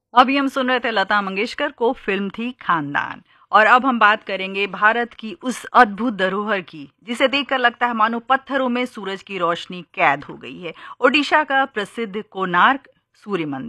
अभी हम सुन रहे थे लता मंगेशकर को, फिल्म थी खानदान। और अब हम बात करेंगे भारत की उस अद्भुत धरोहर की जिसे देखकर लगता है मानो पत्थरों में सूरज की रोशनी कैद हो गई है। ओडिशा का प्रसिद्ध कोणार्क सूर्य मंदिर।